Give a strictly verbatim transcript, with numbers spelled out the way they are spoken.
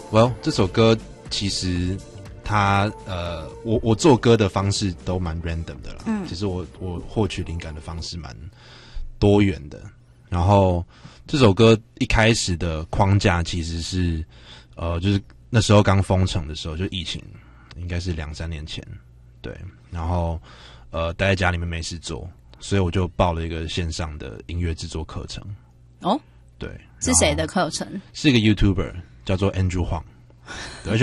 Well， 这首歌其实它呃，我我做歌的方式都蛮 random 的啦。嗯，其实我我获取灵感的方式蛮多元的。然后这首歌一开始的框架其实是呃，就是那时候刚封城的时候，就疫情应该是两三年前，对。然后呃，待在家里面没事做，所以我就报了一个线上的音乐制作课程。哦，对， 是谁的课程？ 是一个 YouTuber。叫做 Andrew Huang， 而且